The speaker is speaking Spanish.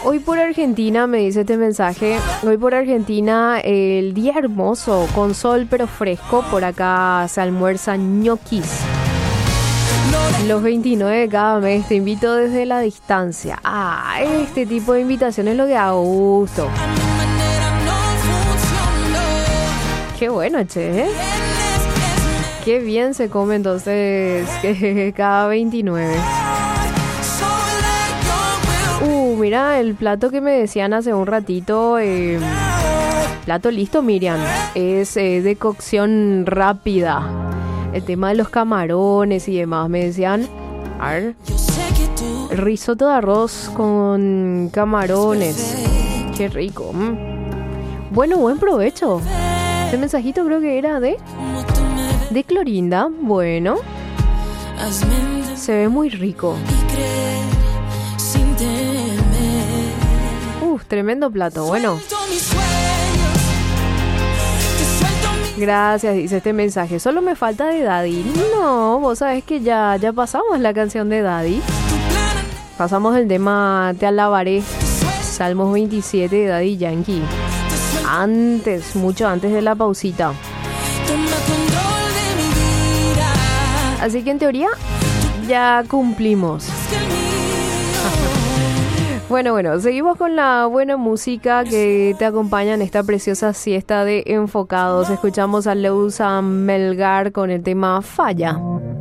Hoy por Argentina, me dice este mensaje, hoy por Argentina el día hermoso, con sol pero fresco, por acá se almuerzan ñoquis. Los 29 de cada mes te invito desde la distancia. Este tipo de invitación es lo que da gusto. Qué bueno, che, ¿eh? Qué bien se come entonces cada 29. Mira el plato que me decían hace un ratito. Plato listo, Miriam. Es de cocción rápida. El tema de los camarones y demás. Me decían, a ver, risotto de arroz con camarones. Qué rico. Bueno, buen provecho. Este mensajito creo que era de Clorinda. Bueno, se ve muy rico. Tremendo plato. Bueno, gracias, dice este mensaje. Solo me falta de Daddy. No, vos sabés que ya pasamos la canción de Daddy. Pasamos el tema Te alabaré, Salmos 27 de Daddy Yankee. Antes, mucho antes de la pausita. Así que en teoría ya cumplimos. Bueno, seguimos con la buena música que te acompaña en esta preciosa siesta de Enfocados. Escuchamos a Leusa Melgar con el tema Falla.